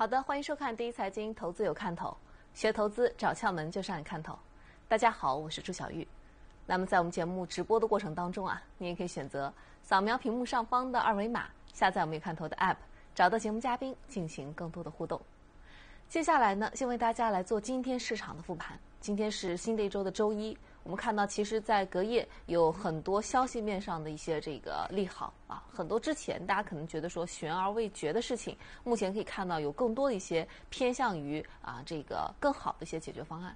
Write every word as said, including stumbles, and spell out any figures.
好的，欢迎收看第一财经投资有看头，学投资找窍门就上你看头。大家好，我是朱晓玉。那么在我们节目直播的过程当中啊，你也可以选择扫描屏幕上方的二维码，下载我们有看头的 App， 找到节目嘉宾进行更多的互动。接下来呢，先为大家来做今天市场的复盘。今天是新的一周的周一，我们看到其实在隔夜有很多消息面上的一些这个利好啊，很多之前大家可能觉得说悬而未决的事情，目前可以看到有更多的一些偏向于啊这个更好的一些解决方案。